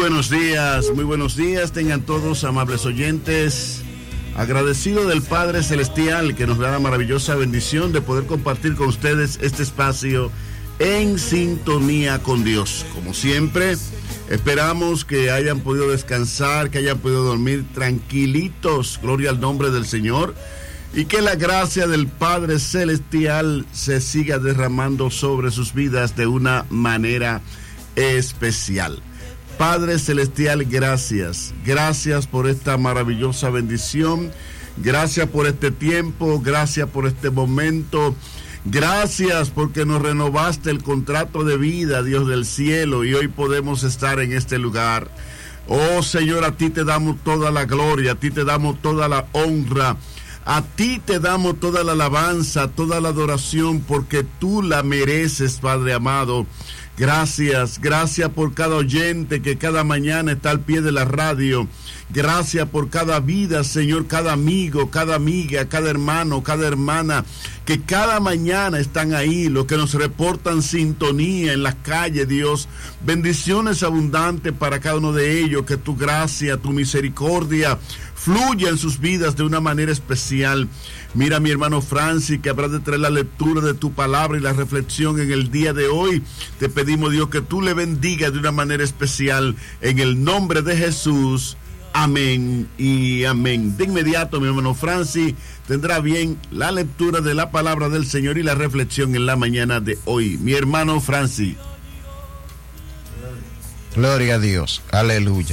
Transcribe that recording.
muy buenos días, tengan todos amables oyentes. Agradecido del Padre Celestial que nos da la maravillosa bendición de poder compartir con ustedes este espacio en sintonía con Dios. Como siempre, esperamos que hayan podido descansar, que hayan podido dormir tranquilitos, gloria al nombre del Señor, y que la gracia del Padre Celestial se siga derramando sobre sus vidas de una manera especial. Padre Celestial, gracias por esta maravillosa bendición, gracias por este tiempo, gracias por este momento, gracias porque nos renovaste el contrato de vida, Dios del cielo, y hoy podemos estar en este lugar. Oh Señor, a ti te damos toda la gloria, a ti te damos toda la honra, a ti te damos toda la alabanza, toda la adoración, porque tú la mereces, Padre amado. Gracias por cada oyente que cada mañana está al pie de la radio. Gracias por cada vida, Señor, cada amigo, cada amiga, cada hermano, cada hermana, que cada mañana están ahí, los que nos reportan sintonía en las calles, Dios. Bendiciones abundantes para cada uno de ellos, que tu gracia, tu misericordia fluya en sus vidas de una manera especial. Mira a mi hermano Francis, que habrá de traer la lectura de tu palabra y la reflexión en el día de hoy. Te pedimos, Dios, que tú le bendigas de una manera especial, en el nombre de Jesús. Amén y amén. De inmediato, mi hermano Francis tendrá bien la lectura de la palabra del Señor y la reflexión en la mañana de hoy. Mi hermano Francis. Gloria a Dios, aleluya.